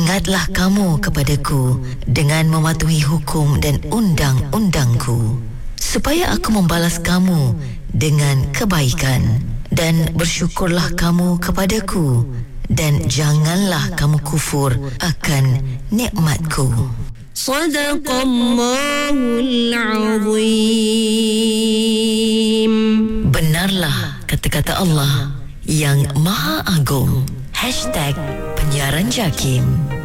Ingatlah kamu kepadaku dengan mematuhi hukum dan undang-undangku, supaya aku membalas kamu dengan kebaikan. Dan bersyukurlah kamu kepadaku, dan janganlah kamu kufur akan nikmatku. Sadaqallahul Azim. Benarlah kata-kata Allah yang Maha Agung. #Penyiaran Jakim.